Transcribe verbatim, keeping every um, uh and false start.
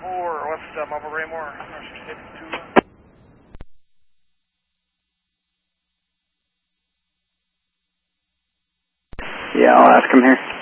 four, what's uh, Mobile Raymore? Yeah, I'll ask him here.